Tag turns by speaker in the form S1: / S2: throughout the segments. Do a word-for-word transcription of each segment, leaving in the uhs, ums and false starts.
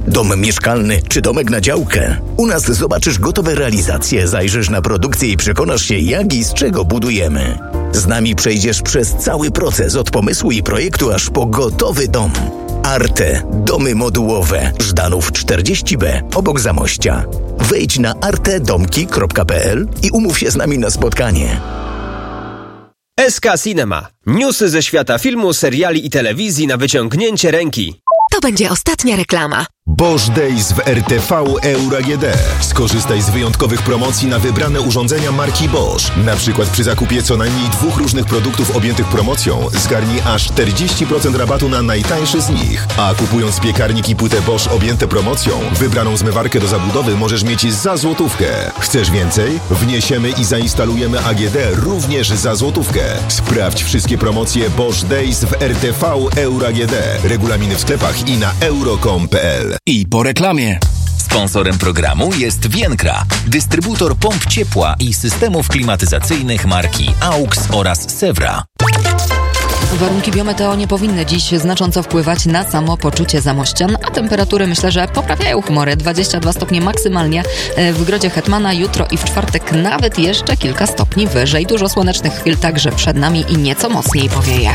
S1: Dom mieszkalny czy domek na działkę? U nas zobaczysz gotowe realizacje, zajrzysz na produkcję i przekonasz się, jak i z czego budujemy. Z nami przejdziesz przez cały proces od pomysłu i projektu aż po gotowy dom. Arte. Domy modułowe. Żdanów czterdzieści B, obok Zamościa. Wejdź na arte domki kropka p l i umów się z nami na spotkanie.
S2: S K Cinema. Newsy ze świata filmu, seriali i telewizji na wyciągnięcie ręki.
S3: To będzie ostatnia reklama.
S4: Bosch Days w R T V Euro A G D. Skorzystaj z wyjątkowych promocji na wybrane urządzenia marki Bosch. Na przykład przy zakupie co najmniej dwóch różnych produktów objętych promocją zgarnij aż czterdzieści procent rabatu na najtańszy z nich. A kupując piekarnik i płytę Bosch objęte promocją, wybraną zmywarkę do zabudowy możesz mieć za złotówkę. Chcesz więcej? Wniesiemy i zainstalujemy A G D również za złotówkę. Sprawdź wszystkie promocje Bosch Days w R T V Euro A G D. Regulaminy w sklepach i na euro kropka com kropka p l.
S5: I po reklamie. Sponsorem programu jest Vienkra, dystrybutor pomp ciepła i systemów klimatyzacyjnych marki AUX oraz Sewra.
S6: Warunki biometeo nie powinny dziś znacząco wpływać na samopoczucie zamościan, a temperatury myślę, że poprawiają humory. dwadzieścia dwa stopnie maksymalnie w Grodzie Hetmana, jutro i w czwartek nawet jeszcze kilka stopni wyżej. Dużo słonecznych chwil także przed nami i nieco mocniej powieje.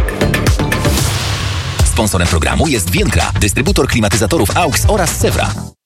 S5: Sponsorem programu jest Vienkra, dystrybutor klimatyzatorów AUX oraz Sewra.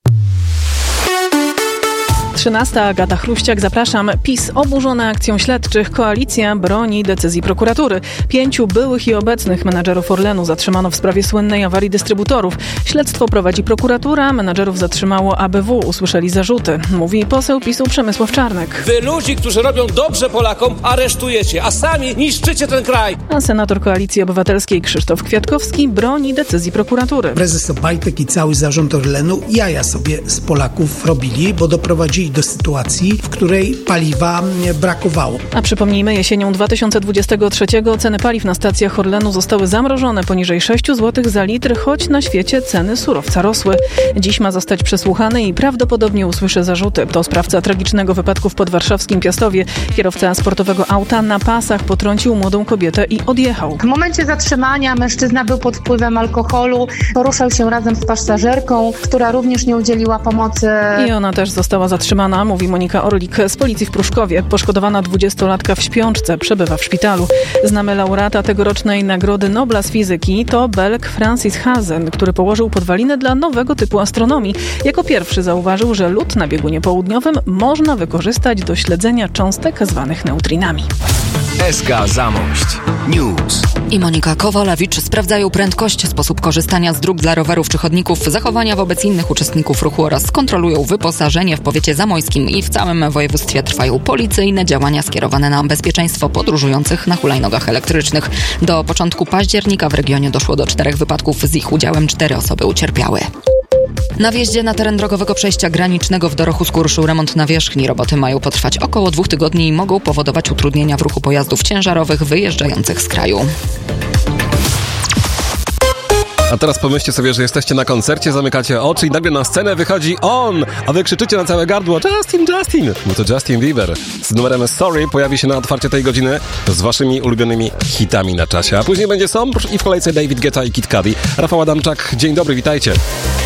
S7: trzynasta Agata Chruściak, zapraszam. PiS oburzona akcją śledczych. Koalicja broni decyzji prokuratury. Pięciu byłych i obecnych menadżerów Orlenu zatrzymano w sprawie słynnej awarii dystrybutorów. Śledztwo prowadzi prokuratura. Menadżerów zatrzymało A B W. Usłyszeli zarzuty. Mówi poseł PiSu Przemysław Czarnek.
S8: Wy ludzi, którzy robią dobrze Polakom, aresztujecie, a sami niszczycie ten kraj.
S7: A senator Koalicji Obywatelskiej Krzysztof Kwiatkowski broni decyzji prokuratury.
S9: Prezes Obajtek i cały zarząd Orlenu jaja sobie z Polaków robili, bo doprowadzili do sytuacji, w której paliwa brakowało.
S7: A przypomnijmy, jesienią dwa tysiące dwudziestego trzeciego ceny paliw na stacjach Orlenu zostały zamrożone poniżej sześć złotych za litr, choć na świecie ceny surowca rosły. Dziś ma zostać przesłuchany i prawdopodobnie usłyszy zarzuty. To sprawca tragicznego wypadku w podwarszawskim Piastowie. Kierowca sportowego auta na pasach potrącił młodą kobietę i odjechał.
S10: W momencie zatrzymania mężczyzna był pod wpływem alkoholu, poruszał się razem z pasażerką, która również nie udzieliła pomocy.
S7: I ona też została zatrzymana. Mówi Monika Orlik z policji w Pruszkowie. Poszkodowana dwudziestolatka w śpiączce przebywa w szpitalu. Znamy laureata tegorocznej Nagrody Nobla z fizyki. To Belg Francis Hazen, który położył podwaliny dla nowego typu astronomii. Jako pierwszy zauważył, że lód na biegunie południowym można wykorzystać do śledzenia cząstek zwanych neutrinami.
S5: S K Zamość. News.
S6: I Monika Kowalewicz sprawdzają prędkość, sposób korzystania z dróg dla rowerów czy chodników, zachowania wobec innych uczestników ruchu oraz kontrolują wyposażenie. W powiecie zamojskim i w całym województwie trwają policyjne działania skierowane na bezpieczeństwo podróżujących na hulajnogach elektrycznych. Do początku października w regionie doszło do czterech wypadków, z ich udziałem cztery osoby ucierpiały. Na wjeździe na teren drogowego przejścia granicznego w Dorochusku ruszył remont nawierzchni. Roboty mają potrwać około dwóch tygodni i mogą powodować utrudnienia w ruchu pojazdów ciężarowych wyjeżdżających z kraju.
S11: A teraz pomyślcie sobie, że jesteście na koncercie, zamykacie oczy i nagle na scenę wychodzi on, a wy krzyczycie na całe gardło Justin, Justin! No to Justin Bieber z numerem Sorry pojawi się na otwarcie tej godziny z waszymi ulubionymi hitami na czasie. A później będzie Sombrz i w kolejce David Guetta i Kid Cudi. Rafał Adamczak, dzień dobry, witajcie.